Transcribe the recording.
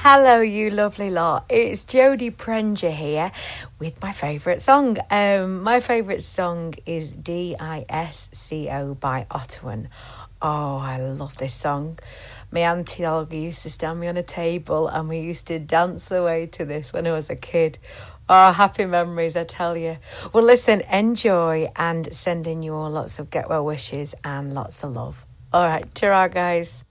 Hello, you lovely lot. It's Jodie Prenger here with my favourite song. My favourite song is Disco by Ottawan. Oh, I love this song. My auntie Olga used to stand me on a table and we used to dance away to this when I was a kid. Oh, happy memories, I tell you. Well, listen, enjoy and sending you all lots of get well wishes and lots of love. All right, ta-ra, guys.